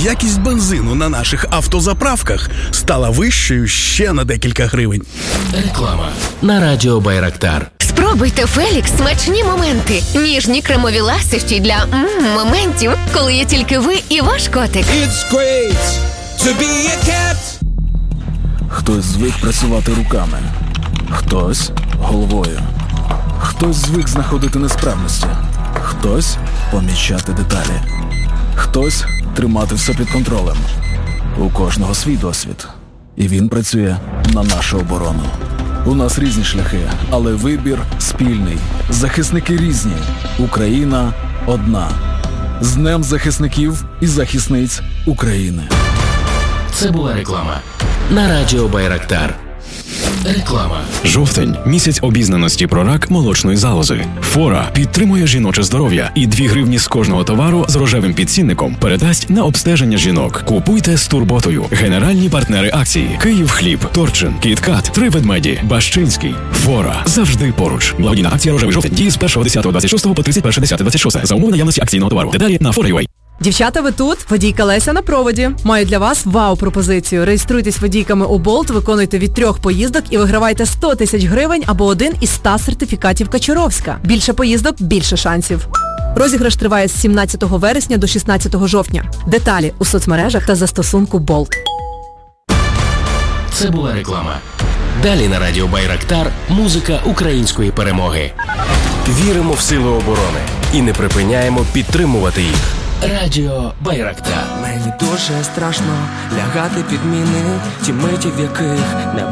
якість бензину на наших автозаправках стала вищою ще на декілька гривень. Реклама на радіо Байрактар. Спробуйте Фелікс смачні моменти. Ніжні кремові ласощі для моментів, коли є тільки ви і ваш котик. It's great to be a cat. Хтось звик працювати руками, хтось головою, хтось звик знаходити несправності, хтось помічати деталі, хтось тримати все під контролем. У кожного свій досвід, і він працює на нашу оборону. У нас різні шляхи, але вибір спільний. Захисники різні. Україна одна. З Днем захисників і захисниць України. Це була реклама на радіо Байрактар. Реклама. Жовтень – місяць обізнаності про рак молочної залози. Фора підтримує жіноче здоров'я і 2 гривні з кожного товару з рожевим підцінником передасть на обстеження жінок. Купуйте з турботою. Генеральні партнери акції: Київхліб, Торчин, Кіткат, 3 ведмеді, Бащинський. Фора завжди поруч. Благодійна акція «Рожевий жовтень» діє з 1.10.26 по 31.10.26 за умови наявності акційного товару. Деталі на fora.ua. Дівчата, ви тут? Водійка Леся на проводі. Маю для вас вау-пропозицію. Реєструйтесь водійками у Болт, виконуйте від 3 поїздок і вигравайте 100 тисяч гривень або один із 100 сертифікатів Качуровська. Більше поїздок – більше шансів. Розіграш триває з 17 вересня до 16 жовтня. Деталі у соцмережах та застосунку Болт. Це була реклама. Далі на радіо Байрактар музика української перемоги. Віримо в сили оборони і не припиняємо підтримувати їх. Радіо Байрактар. Мені дуже страшно лягати під міни, ті миті, в яких не